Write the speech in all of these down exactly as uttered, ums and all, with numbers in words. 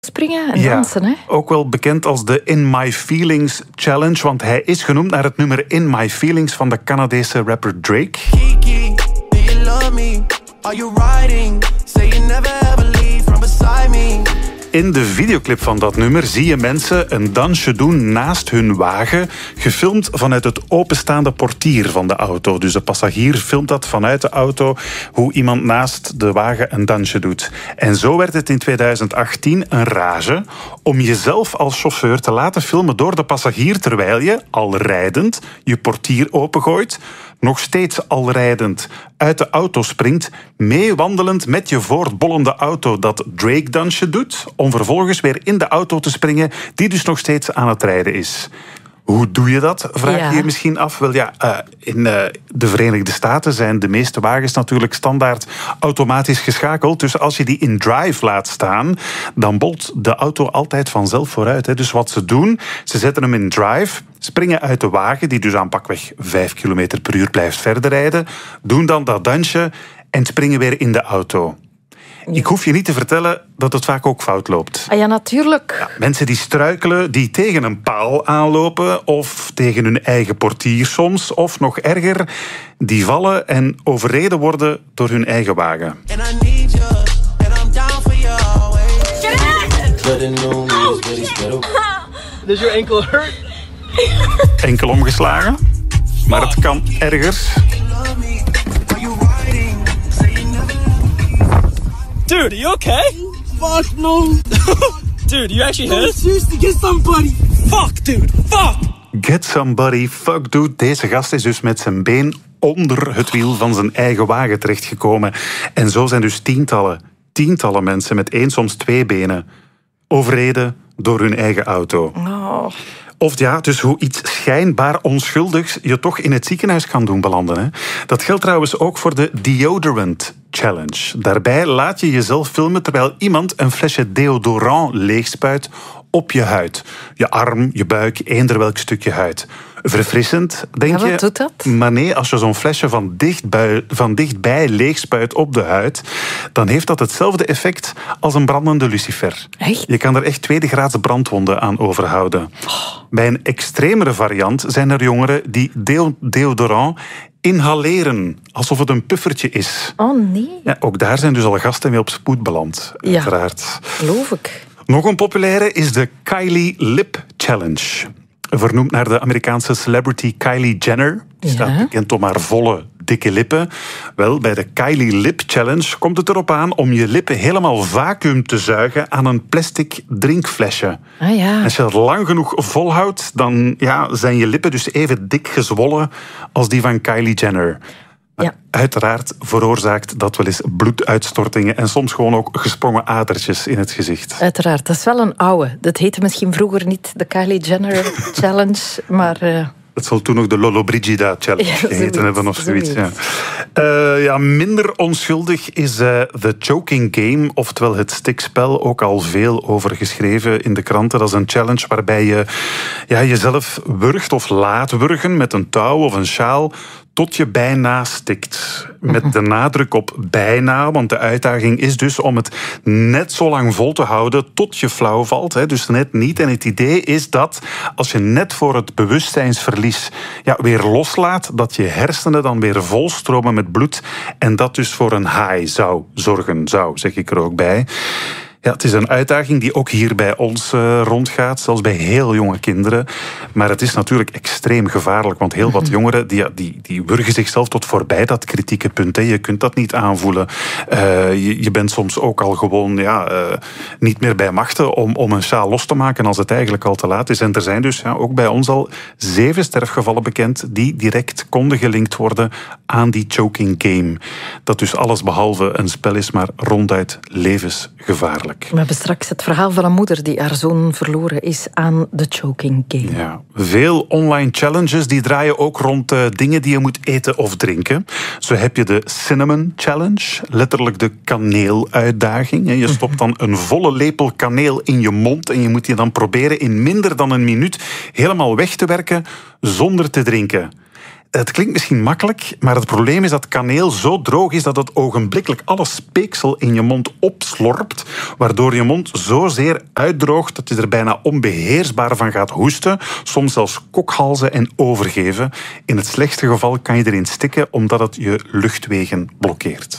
springen en ja, dansen, hè? Ook wel bekend als de In My Feelings Challenge, want hij is genoemd naar het nummer In My Feelings van de Canadese rapper Drake. Kiki, do you love me? Are you riding? Say you never ever leave from beside me. In de videoclip van dat nummer zie je mensen een dansje doen naast hun wagen, gefilmd vanuit het openstaande portier van de auto. Dus de passagier filmt dat vanuit de auto, hoe iemand naast de wagen een dansje doet. En zo werd het in tweeduizend achttien een rage om jezelf als chauffeur te laten filmen door de passagier, terwijl je, al rijdend, je portier opengooit, nog steeds al rijdend uit de auto springt, meewandelend met je voortbollende auto dat Drake-dansje doet, om vervolgens weer in de auto te springen, die dus nog steeds aan het rijden is. Hoe doe je dat, vraag Ja. je je misschien af. Wel ja, uh, in uh, de Verenigde Staten zijn de meeste wagens natuurlijk standaard automatisch geschakeld. Dus als je die in drive laat staan, dan bolt de auto altijd vanzelf vooruit. Hè. Dus wat ze doen, ze zetten hem in drive, springen uit de wagen, die dus aan pakweg vijf kilometer per uur blijft verder rijden, doen dan dat dansje en springen weer in de auto. Ik hoef je niet te vertellen dat het vaak ook fout loopt. Ah ja, natuurlijk. Ja, mensen die struikelen, die tegen een paal aanlopen of tegen hun eigen portier soms, of nog erger, die vallen en overreden worden door hun eigen wagen. And I need you, and I'm down for you always. Does your ankle hurt? Enkel omgeslagen, maar het kan erger. Love me, are you riding? Say you never Dude, are you okay? Fuck no. Dude, you actually No, hurt? seriously, get somebody. Fuck, dude, fuck! Get somebody, fuck dude. Deze gast is dus met zijn been onder het wiel van zijn eigen wagen terechtgekomen. En zo zijn dus tientallen, tientallen mensen met één, soms twee benen overreden door hun eigen auto. Oh. Of ja, dus hoe iets schijnbaar onschuldigs je toch in het ziekenhuis kan doen belanden. Hè? Dat geldt trouwens ook voor de Deodorant Challenge. Daarbij laat je jezelf filmen terwijl iemand een flesje deodorant leegspuit op je huid. Je arm, je buik, eender welk stukje huid. Verfrissend, denk Ja, je? wat doet dat? Maar nee, als je zo'n flesje van dichtbij, van dichtbij leegspuit op de huid, dan heeft dat hetzelfde effect als een brandende lucifer. Echt? Je kan er echt tweede graads brandwonden aan overhouden. Bij een extremere variant zijn er jongeren die deo- deodorant inhaleren, alsof het een puffertje is. Oh nee, Ja, ook daar zijn dus al gasten mee op spoed beland, Ja. uiteraard. geloof ik. Nog een populaire is de Kylie Lip Challenge. Vernoemd naar de Amerikaanse celebrity Kylie Jenner. Die Ja. staat bekend om haar volle, dikke lippen. Wel, bij de Kylie Lip Challenge komt het erop aan om je lippen helemaal vacuüm te zuigen aan een plastic drinkflesje. Ah ja. Als je dat lang genoeg volhoudt, dan ja, zijn je lippen dus even dik gezwollen als die van Kylie Jenner. Maar Ja. uiteraard veroorzaakt dat wel eens bloeduitstortingen en soms gewoon ook gesprongen adertjes in het gezicht. Uiteraard, dat is wel een oude. Dat heette misschien vroeger niet de Kylie Jenner Challenge, maar uh, Het zal toen nog de Lollobrigida Challenge Ja, geheten zoiets, hebben of zoiets. Ja. zoiets. Uh, ja, minder onschuldig is uh, The Choking Game, oftewel het stikspel. Ook al veel over geschreven in de kranten. Dat is een challenge waarbij je ja, jezelf wurgt of laat wurgen met een touw of een sjaal tot je bijna stikt. Met de nadruk op bijna, want de uitdaging is dus om het net zo lang vol te houden tot je flauw valt. Hè, dus net niet. En het idee is dat als je net voor het bewustzijnsverlies ja, weer loslaat, dat je hersenen dan weer volstromen met bloed en dat dus voor een high zou zorgen, zou, zeg ik er ook bij. Ja, het is een uitdaging die ook hier bij ons uh, rondgaat, zelfs bij heel jonge kinderen. Maar het is natuurlijk extreem gevaarlijk, want heel wat jongeren die, die, die wurgen zichzelf tot voorbij dat kritieke punt. Hè. Je kunt dat niet aanvoelen. Uh, je, je bent soms ook al gewoon ja, uh, niet meer bij machten om, om een sjaal los te maken als het eigenlijk al te laat is. En er zijn dus ja, ook bij ons al zeven sterfgevallen bekend die direct konden gelinkt worden aan die choking game. Dat dus alles behalve een spel is, maar ronduit levensgevaarlijk. we hebben straks het verhaal van een moeder die haar zoon verloren is aan de choking game. Ja, veel online challenges die draaien ook rond uh, dingen die je moet eten of drinken. Zo heb je de Cinnamon Challenge, letterlijk de kaneeluitdaging. Je stopt dan een volle lepel kaneel in je mond en je moet die dan proberen in minder dan een minuut helemaal weg te werken zonder te drinken. Het klinkt misschien makkelijk, maar het probleem is dat kaneel zo droog is dat het ogenblikkelijk alle speeksel in je mond opslorpt, waardoor je mond zozeer uitdroogt dat je er bijna onbeheersbaar van gaat hoesten, soms zelfs kokhalzen en overgeven. In het slechtste geval kan je erin stikken omdat het je luchtwegen blokkeert.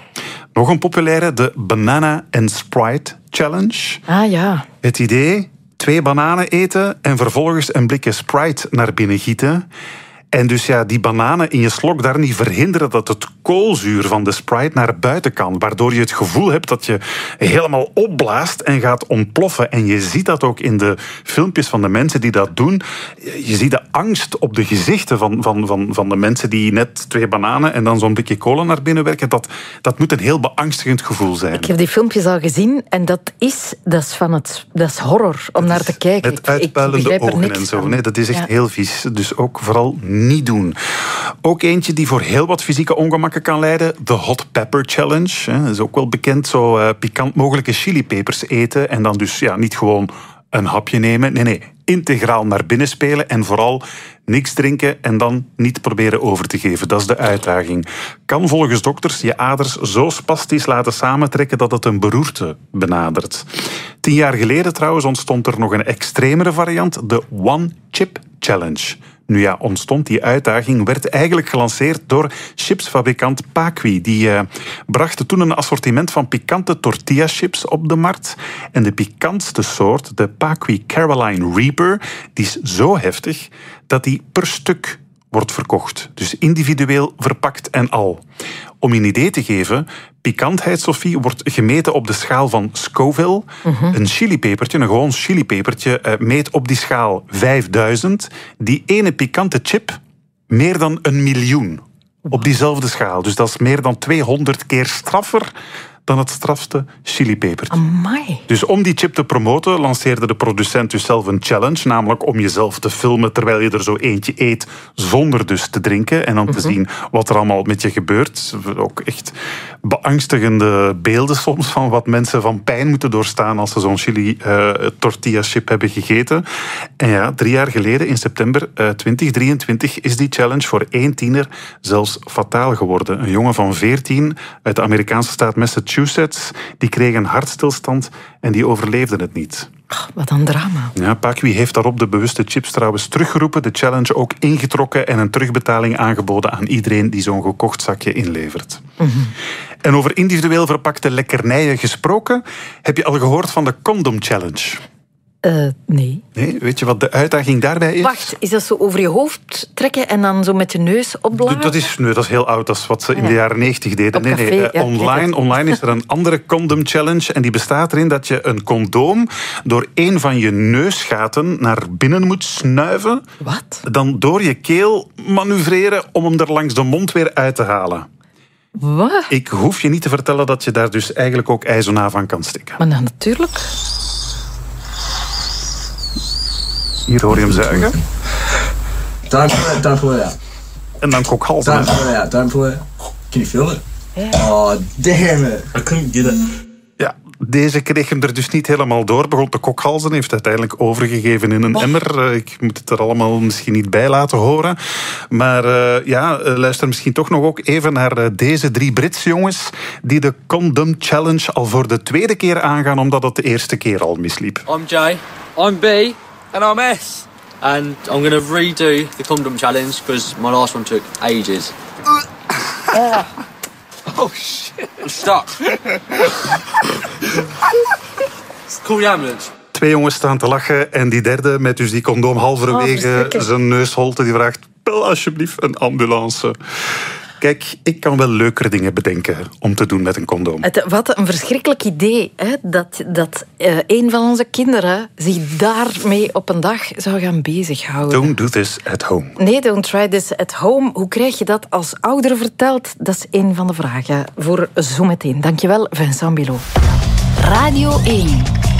Nog een populaire, de Banana and Sprite Challenge. Ah ja. Het idee, twee bananen eten en vervolgens een blikje Sprite naar binnen gieten. En dus ja, die bananen in je slok daar niet verhinderen dat het koolzuur van de Sprite naar buiten kan. Waardoor je het gevoel hebt dat je helemaal opblaast en gaat ontploffen. En je ziet dat ook in de filmpjes van de mensen die dat doen. Je ziet de angst op de gezichten van, van, van, van de mensen die net twee bananen en dan zo'n blikje cola naar binnen werken. Dat, dat moet een heel beangstigend gevoel zijn. Ik heb die filmpjes al gezien en dat is, dat is, van het, dat is horror om naar te kijken. Het uitpuilende ogen en zo. Nee, dat is echt ja. heel vies. Dus ook vooral niet doen. Ook eentje die voor heel wat fysieke ongemakken kan leiden. De Hot Pepper Challenge. Dat is ook wel bekend. Zo uh, pikant mogelijke chilipepers eten. En dan dus ja, niet gewoon een hapje nemen. Nee, nee. Integraal naar binnen spelen. En vooral niks drinken en dan niet proberen over te geven. Dat is de uitdaging. Kan volgens dokters je aders zo spastisch laten samentrekken dat het een beroerte benadert. Tien jaar geleden trouwens ontstond er nog een extremere variant. De One Chip Challenge. Nu ja, ontstond die uitdaging, werd eigenlijk gelanceerd door chipsfabrikant Paqui. Die uh, brachten toen een assortiment van pikante tortilla-chips op de markt. En de pikantste soort, de Paqui Caroline Reaper, die is zo heftig dat die per stuk wordt verkocht. Dus individueel verpakt en al. Om je een idee te geven, pikantheid, Sophie, wordt gemeten op de schaal van Scoville. Mm-hmm. Een chilipepertje, een gewoon chilipepertje, uh, meet op die schaal vijfduizend. Die ene pikante chip meer dan een miljoen. Op diezelfde schaal. Dus dat is meer dan tweehonderd keer straffer dan het strafste chilipepertje. Amai. Dus om die chip te promoten lanceerde de producent dus zelf een challenge, namelijk om jezelf te filmen terwijl je er zo eentje eet, zonder dus te drinken en dan mm-hmm. te zien wat er allemaal met je gebeurt. Ook echt beangstigende beelden soms van wat mensen van pijn moeten doorstaan als ze zo'n chili uh, tortilla chip hebben gegeten. En ja, drie jaar geleden, in september uh, twintig drieëntwintig, is die challenge voor één tiener zelfs fataal geworden. Een jongen van veertien uit de Amerikaanse staat Massachusetts, die kreeg een hartstilstand en die overleefde het niet. Oh, wat een drama. Ja, Paqui heeft daarop de bewuste chips trouwens teruggeroepen, de challenge ook ingetrokken en een terugbetaling aangeboden aan iedereen die zo'n gekocht zakje inlevert. Mm-hmm. En over individueel verpakte lekkernijen gesproken, heb je al gehoord van de Condom Challenge? Uh, nee. Nee. Weet je wat de uitdaging daarbij is? Wacht, is dat zo over je hoofd trekken en dan zo met je neus opblazen? Dat is, nee, dat is heel oud, dat is wat ze in ja. de jaren negentig deden. Nee, café, nee, ja, online, online is er een andere condom challenge en die bestaat erin dat je een condoom door een van je neusgaten naar binnen moet snuiven. Wat? Dan door je keel manoeuvreren om hem er langs de mond weer uit te halen. Wat? Ik hoef je niet te vertellen dat je daar dus eigenlijk ook ijzona van kan stikken. Maar dan natuurlijk... Hier hoor je hem zuigen. Time for it, time for it out. En dan kokhalzen. Time for it out, time for it. Can you feel it? Yeah. Oh, damn it. I couldn't get it. Ja, deze kreeg hem er dus niet helemaal door. Begon te kokhalzen, heeft uiteindelijk overgegeven in een oh. emmer. Ik moet het er allemaal misschien niet bij laten horen. Maar uh, ja, luister misschien toch nog ook even naar uh, deze drie Britse jongens die de Condom Challenge al voor de tweede keer aangaan, omdat het de eerste keer al misliep. I'm Jay. I'm B. And I'm S. And I'm going to redo the condom challenge because my last one took ages. Oh, oh shit. I'm stuck. Call the ambulance. Twee jongens staan te lachen en die derde met dus die condoom halverwege oh, zijn neusholte die vraagt: bel alsjeblieft een ambulance. Kijk, ik kan wel leukere dingen bedenken om te doen met een condoom. Het, wat een verschrikkelijk idee, hè? Dat, dat uh, een van onze kinderen zich daarmee op een dag zou gaan bezighouden. Don't do this at home. Nee, don't try this at home. Hoe krijg je dat als ouder verteld? Dat is een van de vragen voor zometeen. Dankjewel, Vincent Bilot. Radio één.